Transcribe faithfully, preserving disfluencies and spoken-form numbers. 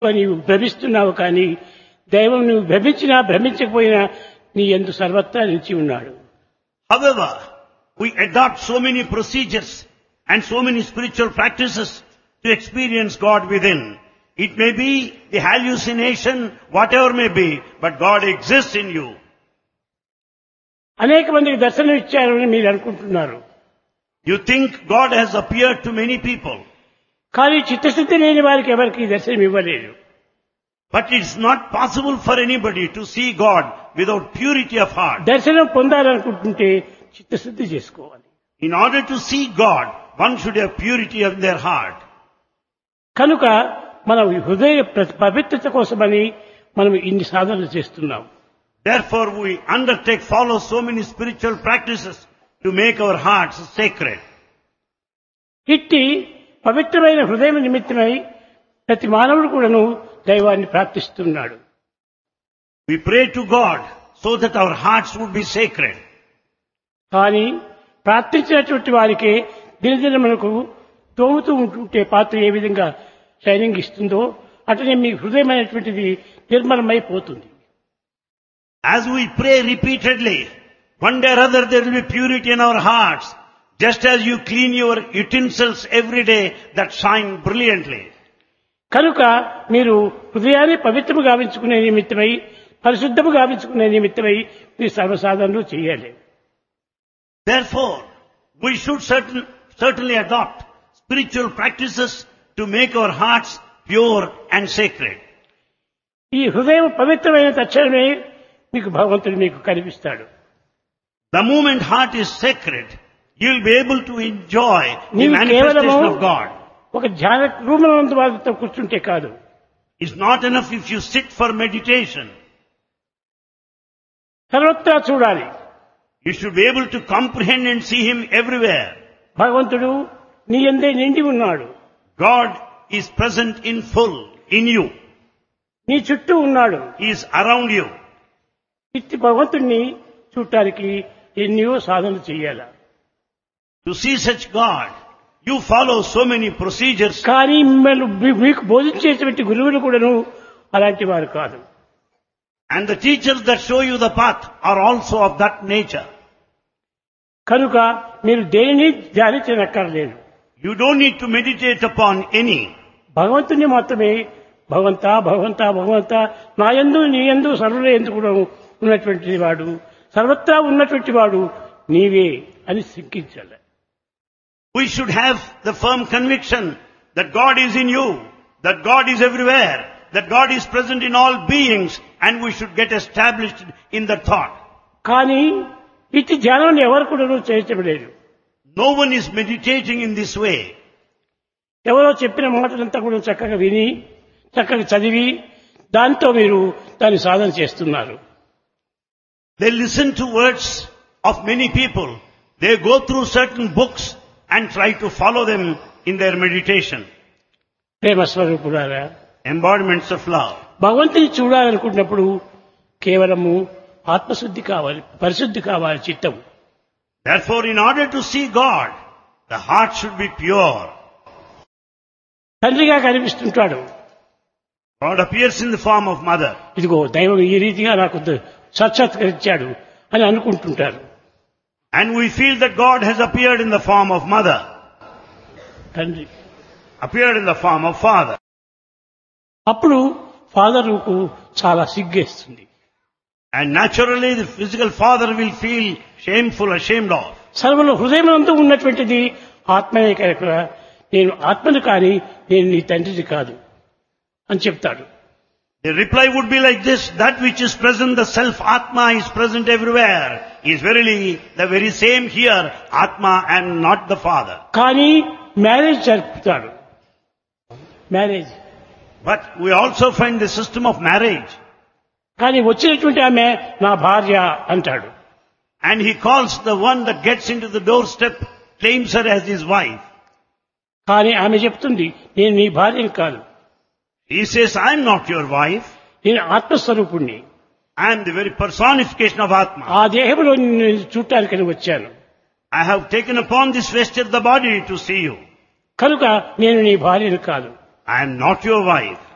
నీవు భ్రమిస్తున్నావు కానీ దైవం నువ్వు భ్రమించినా భ్రమించకపోయినా నీ యందు సర్వత్రా నిలిచి ఉన్నాడు. However, we adopt so many procedures and so many spiritual practices to experience God within. It may be the hallucination, whatever may be, but God exists in you. అనేక మందికి దర్శనం ఇచ్చారని మీరు అనుకుంటున్నారు. You think God has appeared to many people. కానీ చిత్తశుద్ధి లేని వారికి ఎవరికి దర్శనం ఇవ్వలేదు. But it's not possible for anybody to see God without purity of heart. దర్శనం పొందాలనుకుంటుంటే చిత్తశుద్ధి చేసుకోవాలి. In order to see God, one should have purity of their heart. కనుక మనం హృదయ పవిత్రత కోసమని మనం ఇన్ని సాధనలు చేస్తున్నాం. Therefore we undertake, follow so many spiritual practices to make our hearts sacred. ఇట్టి పవిత్రమైన హృదయం నిమిత్తమై ప్రతి మానవుడు కూడాను దైవాన్ని ప్రార్థిస్తున్నాడు. We pray to God so that our hearts would be sacred. కానీ ప్రార్థించినటువంటి వారికి దినదిన మనకు తోముతూ ఉంటుంటే పాత్ర ఏ విధంగా షైనింగ్ ఇస్తుందో అట్లనే మీ హృదయం అనేటువంటిది నిర్మలమైపోతుంది. As we pray repeatedly, one day or other there will be purity in our hearts. Just as you clean your utensils every day that shine brilliantly. కనుక మీరు హృదయాన్ని పవిత్రము గావించుకునే నిమిత్తమై పరిశుద్ధము గావించుకునే నిమిత్తమై మీ సర్వసాధనలు చేయాలి. Therefore, we should certain, certainly adopt spiritual practices to make our hearts pure and sacred. ఈ హృదయం పవిత్రమైన తక్షణమే మీకు భగవంతుడు మీకు కనిపిస్తాడు. The moment heart is sacred, you will be able to enjoy the manifestation of God. ఒక ధ్యాన రూపంలో వారితో కూర్చుంటే కాదు. It's not enough if you sit for meditation. సర్వత్రా చూడాలి. You should be able to comprehend and see Him everywhere. భగవంతుడు నీ యందే నిండి ఉన్నాడు. God is present in full in you. నీ చుట్టూ ఉన్నాడు. He is around you. ఇట్టి భగవంతుడిని చూడటానికి ఎన్నో సాధనలు చేయాలి. To see such God, you follow so many procedures. కానీ మీకు బోధించేటువంటి గురువులు కూడాను అలాంటి వారు కాదు. And the teachers that show you the path are also of that nature. కనుక మీరు దేనిని ధ్యానించనక్కర్లేదు. You don't need to meditate upon any. భగవంతుని మాత్రమే భగవంతా భగవంతా భగవంతా నా యందు నీ యందు సర్వుల యందు కూడా ఉన్నటువంటి వాడు సర్వత్రా ఉన్నటువంటి వాడు నీవే అని సింకించాలి. We should have the firm conviction that God is in you, that God is everywhere, that God is present in all beings, and we should get established in that thought. కానీ ఇట్టి ధ్యానాన్ని ఎవరు కూడా చేయటం లేదు. No one is meditating in this way. ఎవరో చెప్పిన మాటలంతా కూడా చక్కగా విని చక్కగా చదివి దాంతో మీరు దాన్ని సాధన చేస్తున్నారు. They listen to words of many people. They go through certain books and try to follow them in their meditation. ప్రేమ స్వరూపులారా, embodiments of love. భగవంతుని చూడాలనుకున్నప్పుడు కేవలము ఆత్మశుద్ధి కావాలి, పరిశుద్ధి కావాలి చిత్తం. Therefore, in order to see God, the heart should be pure. తండ్రిగా కనిపిస్తుంటాడు. God appears in the form of mother. ఇదిగో దైవం ఈ రీతిగా నాకు సాక్షాత్కరించాడు అని అనుకుంటుంటారు. And we feel that God has appeared in the form of mother. తండ్రి appeared in the form of father. అప్పుడు ఫాదర్కు చాలా సిగ్గేస్తుంది. And naturally the physical father will feel shameful, ashamed of. సర్వలో హృదయమందు ఉన్నటువంటిది ఆత్మనే కనుక నేను ఆత్మను కానీ నేను నీ తండ్రిని కాదు అని చెప్తాడు. The reply would be like this: that which is present, the self Atma, is present everywhere, is verily the very same here, Atma and not the father. కానీ marriage జరుపుతాడు. Marriage. But we also find the system of marriage. కానీ వచ్చినటువంటి ఆమె నా భార్య అంటాడు. And he calls the one that gets into the doorstep, claims her as his wife. కానీ ఆమె చెప్తుంది నేను నీ భార్యని కాదు. He says, I am not your wife. నేను ఆత్మస్వరూపుణ్ణి. I am the very personification of Atma. ఆ దేహంలో నేను చూడటానికి వచ్చాను. I have taken upon this vesture the body to see you. కనుక నేను నీ భార్యని కాదు. I am not your wife.